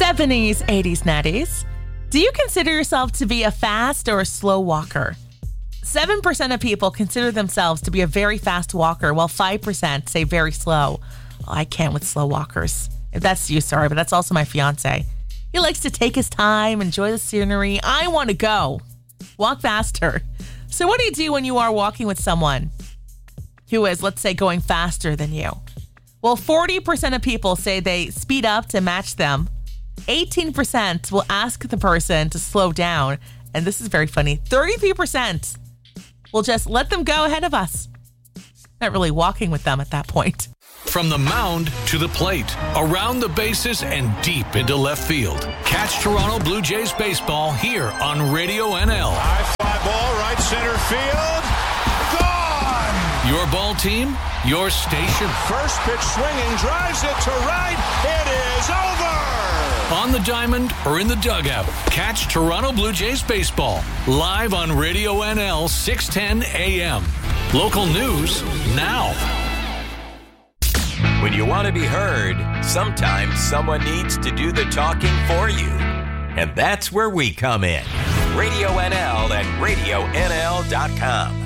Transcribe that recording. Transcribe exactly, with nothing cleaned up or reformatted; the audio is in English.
seventies, eighties, nineties. Do you consider yourself to be a fast or a slow walker? seven percent of people consider themselves to be a very fast walker, while five percent say very slow. Oh, I can't with slow walkers. If that's you, sorry, but that's also my fiance. He likes to take his time, enjoy the scenery. I want to go. Walk faster. So what do you do when you are walking with someone who is, let's say, going faster than you? Well, forty percent of people say they speed up to match them. eighteen percent will ask the person to slow down. And this is very funny. thirty-three percent will just let them go ahead of us. Not really walking with them at that point. From the mound to the plate, around the bases and deep into left field. Catch Toronto Blue Jays baseball here on Radio N L. High fly ball, right center field. Gone! Your ball team, your station. First pitch swinging, drives it to right. It is over! On the diamond or in the dugout, catch Toronto Blue Jays baseball live on Radio N L six ten A M. Local news now. When you want to be heard, sometimes someone needs to do the talking for you. And that's where we come in. Radio N L and radio N L dot com.